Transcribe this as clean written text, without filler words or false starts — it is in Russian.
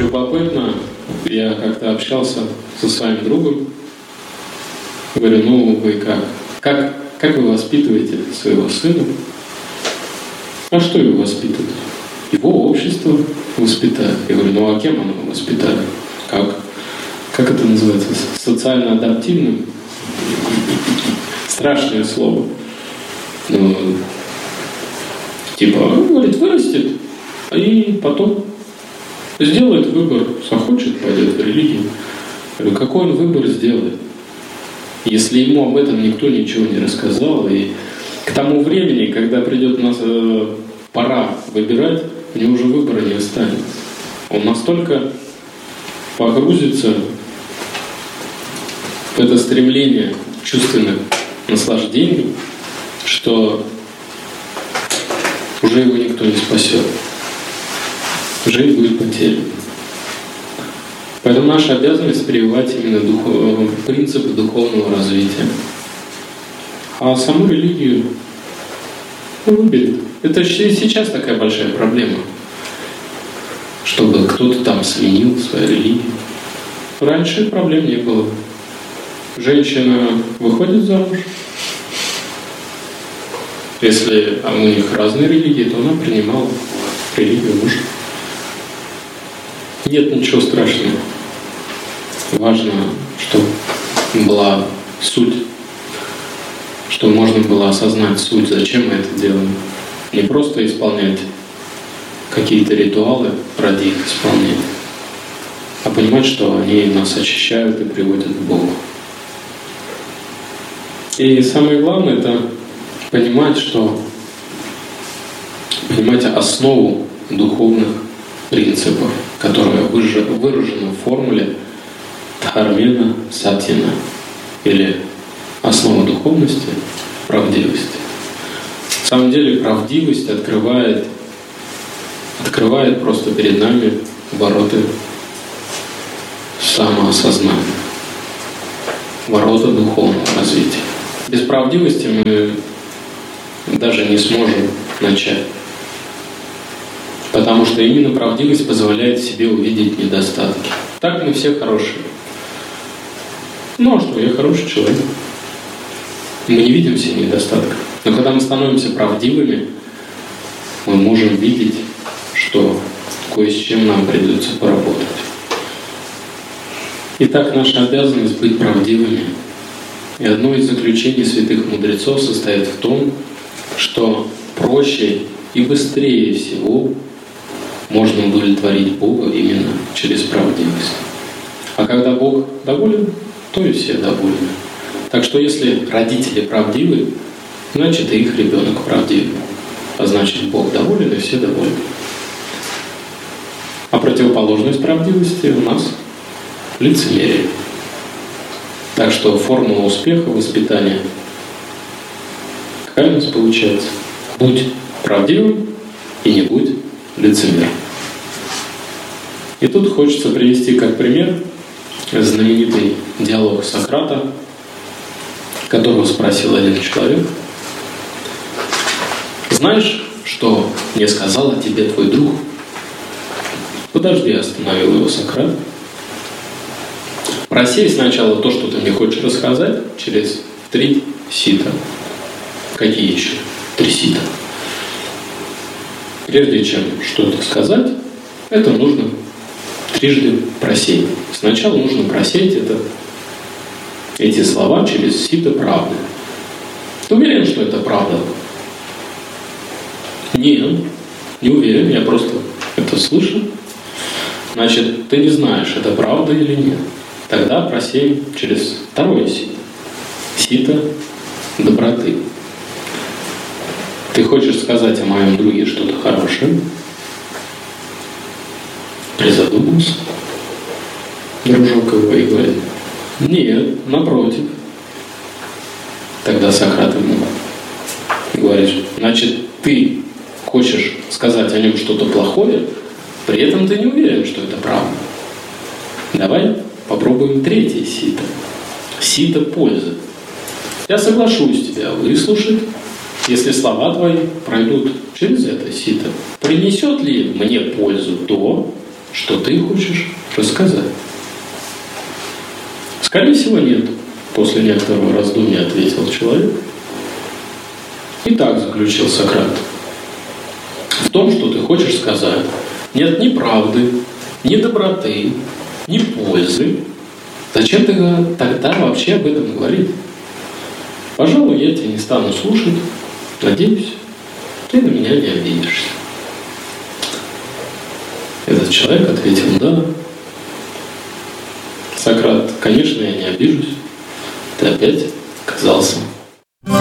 любопытно, я как-то общался со своим другом, говорю, ну вы как вы воспитываете своего сына? А что его воспитывает? Его общество воспитает. Я говорю, ну а кем оно воспитает? Как это называется? Социально адаптивным? Страшное слово. Ну, типа, он говорит, вырастет, и потом сделает выбор, захочет, пойдет в религию. Я говорю, какой он выбор сделает? Если ему об этом никто ничего не рассказал, и к тому времени, когда придет пора выбирать, у него уже выбора не останется. Он настолько погрузится в это стремление чувственных наслаждений, что уже его никто не спасет. Жизнь будет потеряна. Поэтому наша обязанность прививать именно принципы духовного развития. А саму религию выберет. Это сейчас такая большая проблема, чтобы кто-то там сменил свою религию. Раньше проблем не было. Женщина выходит замуж. Если у них разные религии, то она принимала религию мужа. Нет ничего страшного. Важно, чтобы была суть, что можно было осознать суть, зачем мы это делаем. Не просто исполнять какие-то ритуалы ради их исполнения, а понимать, что они нас очищают и приводят к Богу. И самое главное — это понимать основу духовных принципов, которая выражена в формуле Дхармена Сатьяна, или основа духовности — правдивость. На самом деле правдивость открывает просто перед нами ворота самоосознания, ворота духовного развития. Без правдивости мы даже не сможем начать. Потому что именно правдивость позволяет себе увидеть недостатки. Так мы все хорошие. Ну а что, я хороший человек. Мы не видим все недостатков. Но когда мы становимся правдивыми, мы можем видеть, что кое с чем нам придется поработать. Итак, наша обязанность быть правдивыми. И одно из заключений святых мудрецов состоит в том, что проще и быстрее всего можно удовлетворить Бога именно через правдивость. А когда Бог доволен, то и все довольны. Так что если родители правдивы, значит и их ребенок правдивый. А значит, Бог доволен, и все довольны. А противоположность правдивости у нас — лицемерие. Так что формула успеха воспитания какая у нас получается? Будь правдивым и не будь лицемером. И тут хочется привести как пример знаменитый диалог Сократа, которого спросил один человек: «Знаешь, что мне сказал о тебе твой друг?» «Подожди», — остановил его Сократ. «Просей сначала то, что ты мне хочешь рассказать, через 3 сита». «Какие еще 3 сита?» Прежде чем что-то сказать, это нужно трижды просеять. Сначала нужно просеять эти слова через сито правды. Ты уверен, что это правда? Нет, не уверен, я просто это слышу. Значит, ты не знаешь, это правда или нет. Тогда просей через 2 сито. Сито доброты. Ты хочешь сказать о моем друге что-то хорошее? Призадумался дружок его и говорит: нет, напротив. Тогда Сократ ему говорит: значит, ты хочешь сказать о нем что-то плохое, при этом ты не уверен, что это правда. Давай попробуем 3 сито. Сито пользы. Я соглашусь тебя выслушать, если слова твои пройдут через это сито. Принесет ли мне пользу то, что ты хочешь рассказать. Скорее всего, нет. После некоторого раздумья ответил человек. И так заключил Сократ. В том, что ты хочешь сказать, нет ни правды, ни доброты, ни пользы. Зачем ты тогда вообще об этом говорить? Пожалуй, я тебя не стану слушать. Надеюсь, ты на меня не обидишься. Этот человек ответил: да. Сократ: конечно, я не обижусь. Ты опять оказался